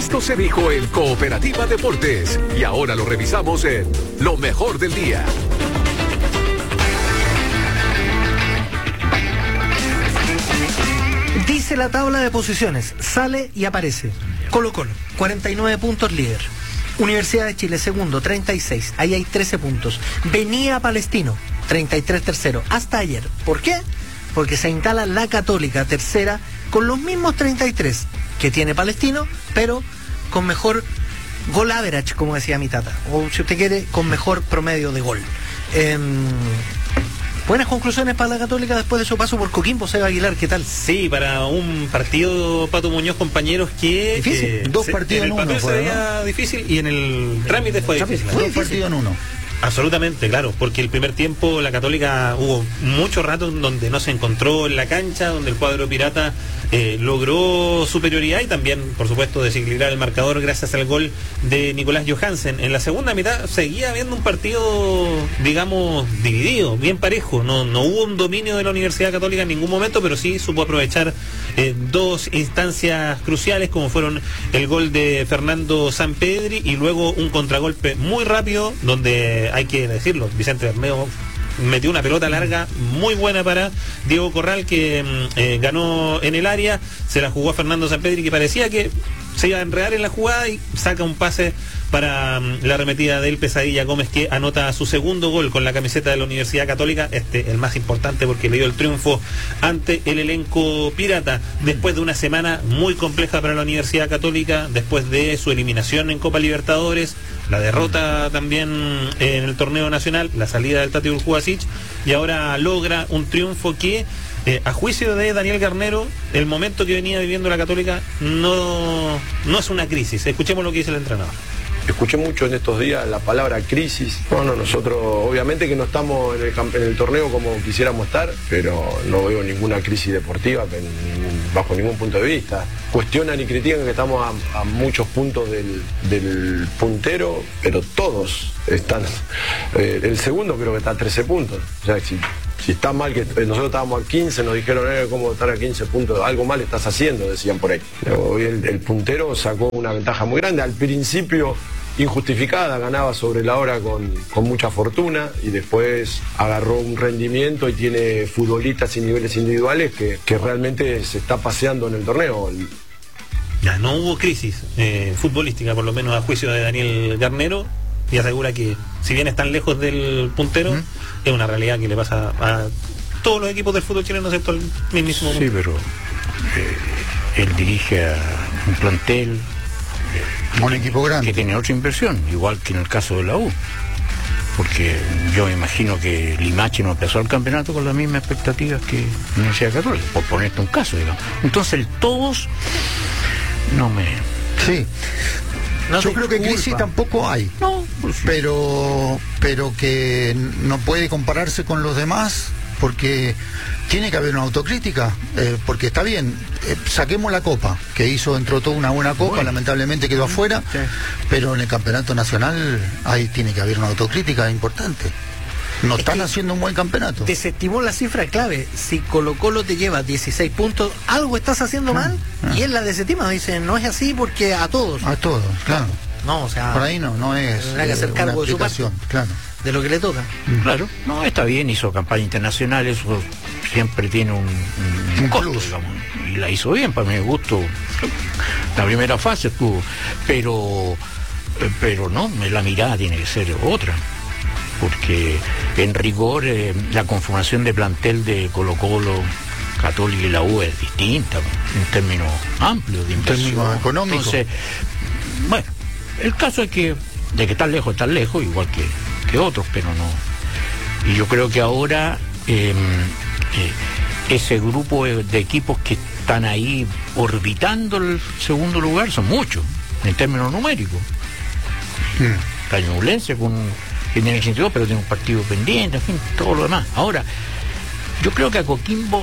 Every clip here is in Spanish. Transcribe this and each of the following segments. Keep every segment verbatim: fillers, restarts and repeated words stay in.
Esto se dijo en Cooperativa Deportes y ahora lo revisamos en Lo Mejor del Día. Dice la tabla de posiciones, sale y aparece. Colo-Colo, cuarenta y nueve puntos líder. Universidad de Chile, segundo, treinta y seis. Ahí hay trece puntos. Venía Palestino, treinta y tres tercero. Hasta ayer. ¿Por qué? Porque se instala la Católica, tercera, con los mismos treinta y tres que tiene Palestino, pero con mejor goal average, como decía mi tata. O si usted quiere, con mejor promedio de gol. Eh, Buenas conclusiones para la Católica después de su paso por Coquimbo. Seba Aguilar, ¿qué tal? Sí, para un partido, Pato Muñoz, compañeros, que... Difícil, eh, dos se, partidos en, en el uno. papel se veía difícil y en el trámite fue difícil. Dos partidos en uno. Absolutamente, claro, porque el primer tiempo la Católica hubo mucho rato donde no se encontró en la cancha, donde el cuadro pirata eh, logró superioridad y también, por supuesto, desequilibrar el marcador gracias al gol de Nicolás Johansen. En la segunda mitad seguía habiendo un partido, digamos, dividido, bien parejo. No, no hubo un dominio de la Universidad Católica en ningún momento, pero sí supo aprovechar eh, dos instancias cruciales, como fueron el gol de Fernando Sampedri y luego un contragolpe muy rápido donde, hay que decirlo, Vicente Bermeo metió una pelota larga muy buena para Diego Corral, que eh, ganó en el área, se la jugó a Fernando Sampedri, que parecía que se iba a enredar en la jugada y saca un pase para um, la arremetida del Pesadilla Gómez, que anota su segundo gol con la camiseta de la Universidad Católica, este el más importante porque le dio el triunfo ante el elenco pirata, después de una semana muy compleja para la Universidad Católica, después de su eliminación en Copa Libertadores, la derrota también en el torneo nacional, la salida del Tati Urjubasic, y ahora logra un triunfo que, Eh, a juicio de Daniel Garnero, el momento que venía viviendo la Católica no, no es una crisis. Escuchemos lo que dice el entrenador. Escuché mucho en estos días la palabra crisis. Bueno, nosotros obviamente que no estamos en el, en el torneo como quisiéramos estar, pero no veo ninguna crisis deportiva en, bajo ningún punto de vista. Cuestionan y critican que estamos a, a muchos puntos del, del puntero, pero todos están. Eh, el segundo creo que está a trece puntos. O sea, si, si está mal, que nosotros estábamos a quince, nos dijeron, eh, ¿cómo estar a quince puntos? Algo mal estás haciendo, decían por ahí. Hoy el, el puntero sacó una ventaja muy grande. Al principio, injustificada, ganaba sobre la hora con, con mucha fortuna y después agarró un rendimiento y tiene futbolistas y niveles individuales que, que realmente se está paseando en el torneo. Ya, no hubo crisis eh, futbolística, por lo menos a juicio de Daniel Garnero, y asegura que si bien están lejos del puntero, ¿Mm? es una realidad que le pasa a todos los equipos del fútbol chileno excepto el mismísimo Sí, pero eh, él dirige a un plantel, eh, un equipo grande que tiene otra inversión, igual que en el caso de la U, porque yo me imagino que Limache no empezó el campeonato con las mismas expectativas que la Universidad Católica, por ponerte un caso, digamos. Entonces el todos no me... Sí. No, yo creo que crisis tampoco hay, no, pues sí. pero pero que no puede compararse con los demás, porque tiene que haber una autocrítica, eh, porque está bien, eh, saquemos la copa, que hizo, entró toda una buena copa, bueno. lamentablemente quedó afuera, sí. pero en el campeonato nacional ahí tiene que haber una autocrítica importante. No es están haciendo un buen campeonato. Desestimó la cifra clave. Si Colo Colo te lleva dieciséis puntos, algo estás haciendo mal, ah, ah. y él la desestima. Dice, no es así porque a todos. A todos, claro. No, o sea, por ahí no, no es. Hay que hacer cargo de su parte, claro. de lo que le toca. Claro. No, está bien, hizo campaña internacional, eso siempre tiene un, un, un costo, digamos. Y la hizo bien, para mi gusto. La primera fase estuvo. Pero, pero no, la mirada tiene que ser otra. Porque en rigor eh, la conformación de plantel de Colo Colo, Católica y la U es distinta en términos amplios de inversión. En términos económicos. Entonces, bueno, el caso es que de que están lejos, están lejos, igual que, que otros, pero no. Y yo creo que ahora eh, eh, ese grupo de, de equipos que están ahí orbitando el segundo lugar son muchos, en términos numéricos. Mm. La Ñublense con... que tiene ochenta y dos, pero tiene un partido pendiente, en fin, todo lo demás. Ahora, yo creo que a Coquimbo,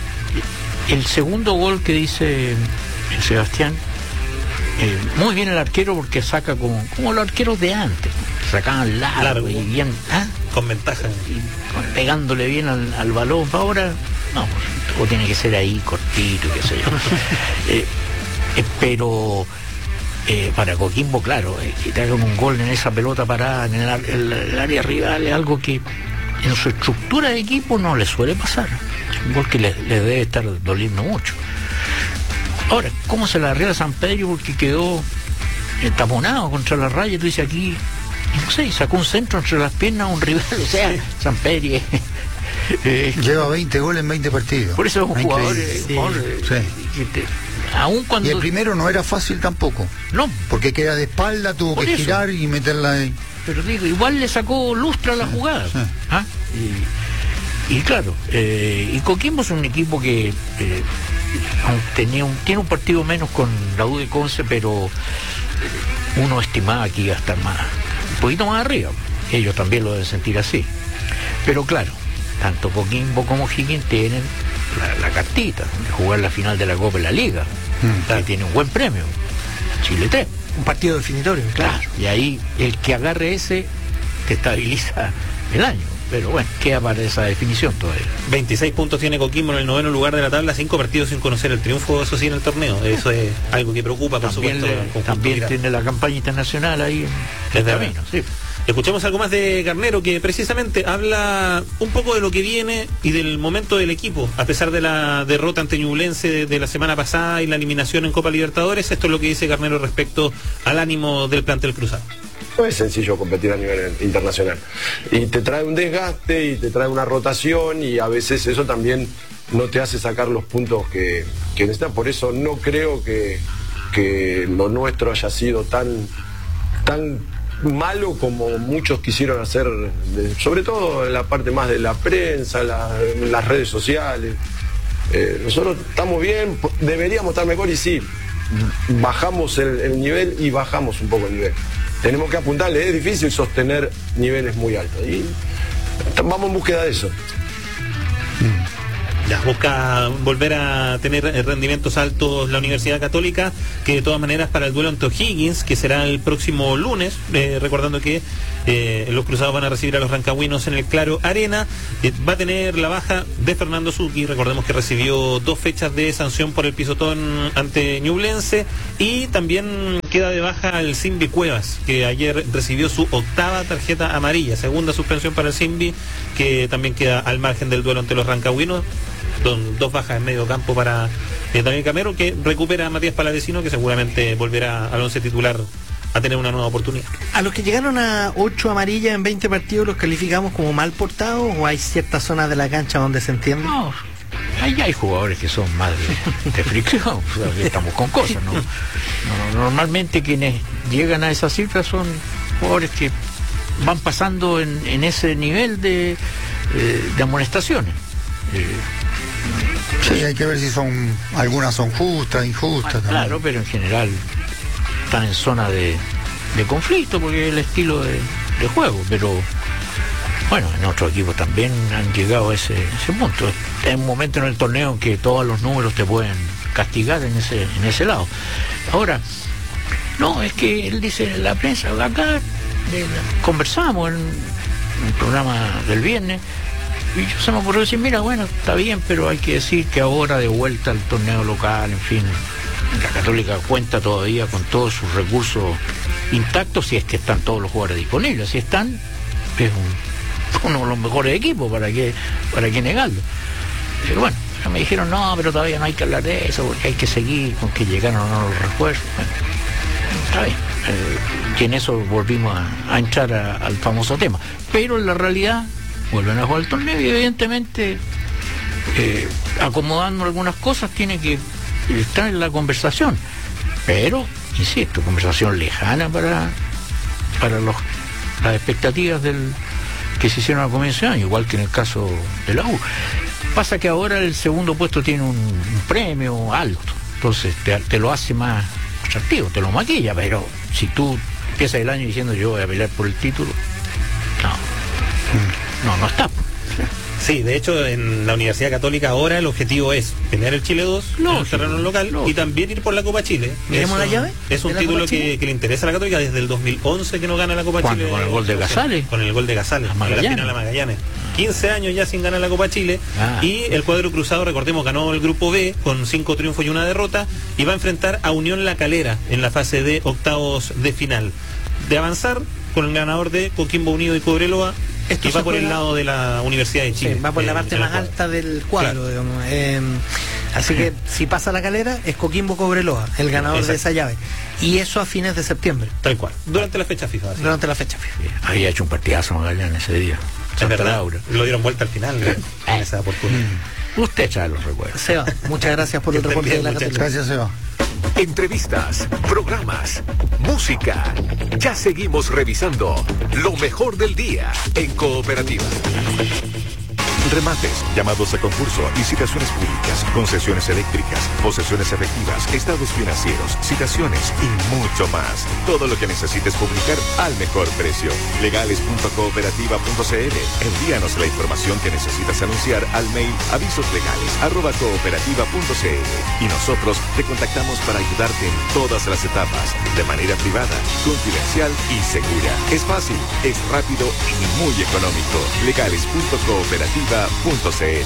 el segundo gol que dice el Sebastián, eh, muy bien el arquero porque saca como, como los arqueros de antes, sacaban largo, largo. y bien, ¿ah? con ventaja. Y pegándole bien al, al balón. Ahora, no, o tiene que ser ahí cortito, qué sé yo. eh, eh, pero... eh, para Coquimbo, claro, eh, que te hagan un gol en esa pelota parada en el, el, el área rival es algo que en su estructura de equipo no le suele pasar. Es un gol que le, le debe estar doliendo mucho. Ahora, ¿cómo se la arregla San Pedro? Porque quedó taponado contra la raya. Tú dices aquí, no sé, sacó un centro entre las piernas a un rival. O sea, San Pedro eh, lleva veinte goles en veinte partidos. Por eso es un jugador, sí. jugador Sí. que te, aún cuando... Y el primero no era fácil tampoco. No. Porque queda de espalda, tuvo Por que eso. girar y meterla ahí. Pero digo, igual le sacó lustre a la jugada. Sí. ¿Ah? Y, y claro, eh, y Coquimbo es un equipo que eh, tenía un, tiene un partido menos con la U de Conce, pero uno estimaba que iba a estar más, un poquito más arriba. Ellos también lo deben sentir así. Pero claro, tanto Coquimbo como Higgins tienen la, la cartita de jugar la final de la Copa de la Liga, mm. que tiene un buen premio, Chile tres. Un partido definitorio, claro. Claro, y ahí el que agarre ese te estabiliza el año. Pero bueno, queda para esa definición todavía. veintiséis puntos tiene Coquimbo en el noveno lugar de la tabla, cinco partidos sin conocer el triunfo, eso sí, en el torneo. Eso es algo que preocupa, por también supuesto. Le, también tiene la campaña internacional ahí en el camino, sí. Escuchemos algo más de Garnero, que precisamente habla un poco de lo que viene y del momento del equipo, a pesar de la derrota ante Ñublense de, de la semana pasada y la eliminación en Copa Libertadores. Esto es lo que dice Garnero respecto al ánimo del plantel cruzado. No es sencillo competir a nivel internacional. Y te trae un desgaste y te trae una rotación y a veces eso también no te hace sacar los puntos que, que necesitas. Por eso no creo que, que lo nuestro haya sido tan, tan malo como muchos quisieron hacer, de, sobre todo en la parte más de la prensa, la, las redes sociales. Eh, nosotros estamos bien, deberíamos estar mejor y sí, bajamos el, el nivel y bajamos un poco el nivel. Tenemos que apuntarle, es difícil sostener niveles muy altos y vamos en búsqueda de eso. Ya, busca volver a tener rendimientos altos la Universidad Católica, que de todas maneras para el duelo ante O'Higgins, que será el próximo lunes, eh, recordando que eh, los cruzados van a recibir a los rancagüinos en el Claro Arena, eh, va a tener la baja de Fernando Zucchi. Recordemos que recibió dos fechas de sanción por el pisotón ante Ñublense, y también queda de baja el Simbi Cuevas, que ayer recibió su octava tarjeta amarilla, segunda suspensión para el Simbi, que también queda al margen del duelo ante los rancagüinos. Don, dos bajas en medio campo para eh, Daniel Camero, que recupera a Matías Palavecino, que seguramente volverá al once titular a tener una nueva oportunidad. ¿A los que llegaron a ocho amarillas en veinte partidos los calificamos como mal portados o hay ciertas zonas de la cancha donde se entiende? No, ahí hay jugadores que son más de, de fricción, o sea, que estamos con cosas, ¿no? No, normalmente quienes llegan a esas cifras son jugadores que van pasando en, en ese nivel de, eh, de amonestaciones. Eh, Sí, hay que ver si son, algunas son justas, injustas. Ah, claro, pero en general están en zona de, de conflicto porque es el estilo de, de juego, pero bueno, en otros equipos también han llegado a ese, ese punto. Es un momento en el torneo en que todos los números te pueden castigar en ese, en ese lado. Ahora, no, es que él dice en la prensa, acá eh, conversamos en el programa del viernes, y yo se me ocurrió decir, mira, bueno, está bien, pero hay que decir que ahora de vuelta al torneo local, en fin, la Católica cuenta todavía con todos sus recursos intactos, si es que están todos los jugadores disponibles. Si están, es un, uno de los mejores equipos, ¿para qué, para qué negarlo? Pero bueno, me dijeron, no, pero todavía no hay que hablar de eso, porque hay que seguir con que llegaron o no los refuerzos. Bueno, está bien, eh, que en eso volvimos a, a entrar a, al famoso tema. Pero en la realidad vuelven a jugar el torneo y evidentemente eh, acomodando algunas cosas tiene que estar en la conversación, pero insisto, conversación lejana para para los las expectativas del que se hicieron al comienzo de año, igual que en el caso de la U. Pasa que ahora el segundo puesto tiene un, un premio alto, entonces te, te lo hace más atractivo, te lo maquilla, pero si tú empiezas el año diciendo yo voy a pelear por el título, no. No, no está. Sí, de hecho en la Universidad Católica ahora el objetivo es pelear el Chile dos en el terreno local y también ir por la Copa Chile. ¿Miremos la llave? Es un título que, que le interesa a la Católica desde el dos mil once que no gana la Copa Chile. Con el gol de Gasales. Con el gol de Gasales, en la final a Magallanes. quince años ya sin ganar la Copa Chile. Ah. Y el cuadro cruzado, recordemos, ganó el grupo B con cinco triunfos y una derrota y va a enfrentar a Unión La Calera en la fase de octavos de final. De avanzar con el ganador de Coquimbo Unido y Cobreloa. Esto y va por juega... el lado de la Universidad de Chile. Sí, va por eh, la parte más alta del cuadro, claro. digamos. Eh, así que si pasa La Calera, es Coquimbo Cobreloa, el ganador Exacto. de esa llave. Y eso a fines de septiembre. Tal cual. Durante la fecha FIFA. ¿sí? Durante la fecha FIFA. Había hecho un partidazo Magallanes ese día. Es verdad. Laura. Lo dieron vuelta al final ¿eh? en esa oportunidad. Usted echa los recuerdos. Seba, muchas gracias por el reporte de la categoría. Gracias, Seba. Entrevistas, programas, música. Ya seguimos revisando lo mejor del día en Cooperativa. Remates, llamados a concurso, licitaciones públicas, concesiones eléctricas, posesiones efectivas, estados financieros, citaciones y mucho más. Todo lo que necesites publicar al mejor precio. legales punto cooperativa punto c l. Envíanos la información que necesitas anunciar al mail avisoslegales arroba cooperativa punto c l y nosotros te contactamos para ayudarte en todas las etapas, de manera privada, confidencial y segura. Es fácil, es rápido y muy económico. legales punto cooperativa punto c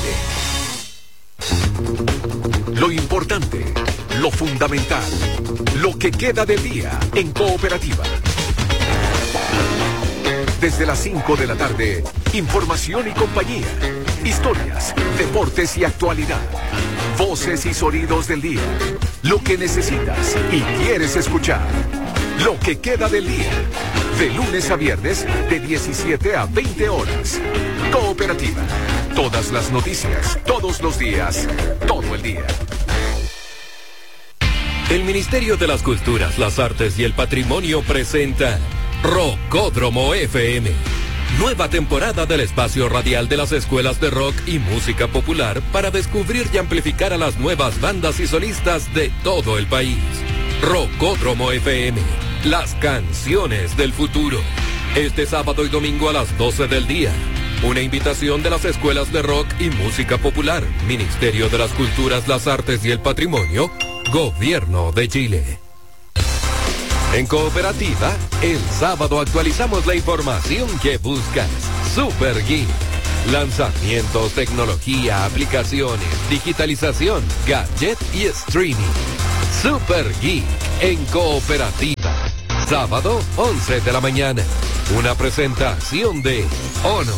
l. Lo importante, lo fundamental, lo que queda del día en Cooperativa. Desde las cinco de la tarde, información y compañía, historias, deportes y actualidad, voces y sonidos del día, lo que necesitas y quieres escuchar, lo que queda del día, de lunes a viernes de diecisiete a veinte horas. Cooperativa, todas las noticias, todos los días, todo el día. El Ministerio de las Culturas, las Artes y el Patrimonio presenta Rockódromo F M. Nueva temporada del espacio radial de las escuelas de rock y música popular para descubrir y amplificar a las nuevas bandas y solistas de todo el país. Rockódromo F M, las canciones del futuro. Este sábado y domingo a las doce del día. Una invitación de las escuelas de rock y música popular, Ministerio de las Culturas, las Artes y el Patrimonio, Gobierno de Chile. En Cooperativa, el sábado actualizamos la información que buscas. Super Geek. Lanzamientos, tecnología, aplicaciones, digitalización, gadget y streaming. Super Geek en Cooperativa. Sábado, once de la mañana. Una presentación de Ono.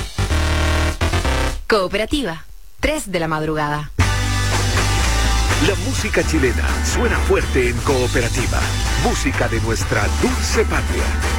Cooperativa, tres de la madrugada. La música chilena suena fuerte en Cooperativa. Música de nuestra dulce patria.